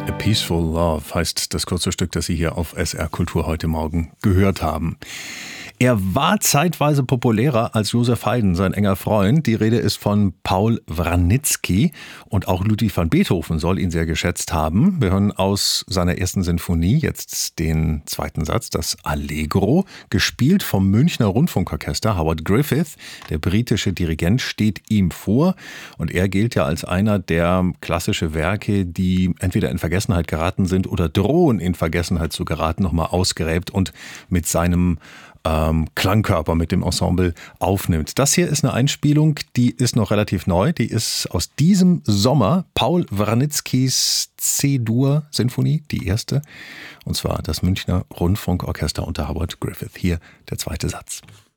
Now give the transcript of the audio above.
A Peaceful Love heißt das kurze Stück, das Sie hier auf SR Kultur heute Morgen gehört haben. Er war zeitweise populärer als Joseph Haydn, sein enger Freund. Die Rede ist von Paul Wranitzky und auch Ludwig van Beethoven soll ihn sehr geschätzt haben. Wir hören aus seiner ersten Sinfonie jetzt den zweiten Satz, das Allegro, gespielt vom Münchner Rundfunkorchester. Howard Griffith, der britische Dirigent, steht ihm vor und er gilt ja als einer der klassische Werke, die entweder in Vergessenheit geraten sind oder drohen in Vergessenheit zu geraten, nochmal ausgräbt und mit seinem Klangkörper mit dem Ensemble aufnimmt. Das hier ist eine Einspielung, die ist noch relativ neu. Die ist aus diesem Sommer Paul Wranitzkys C-Dur-Sinfonie, die erste. Und zwar das Münchner Rundfunkorchester unter Howard Griffith. Hier der zweite Satz.